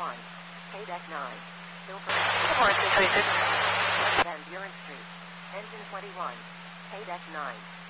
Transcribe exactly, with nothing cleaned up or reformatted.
twenty-one, K-Deck nine, Silver, Good morning, Station. Van Buren Street, Engine twenty-one, K-Deck nine.